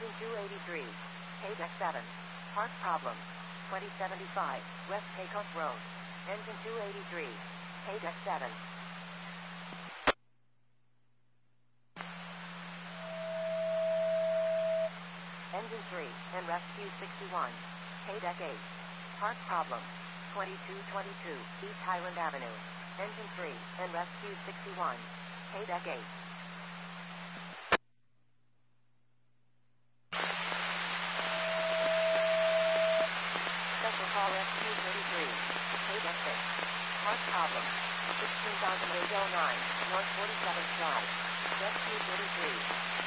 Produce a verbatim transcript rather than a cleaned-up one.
Engine two eighty-three. K-Deck seven. Part problem. twenty seventy-five, West Pecos Road. Engine two eighty-three. K-Deck seven. Engine three, and Rescue sixty-one. K-Deck eight. Part problem. twenty-two twenty-two, East Highland Avenue. Engine three, and Rescue sixty-one. K-Deck eight. Special call Rescue thirty-three. K-Deck six. Part problem. sixteen thousand eight oh nine, North forty-seventh Drive. Rescue thirty-three.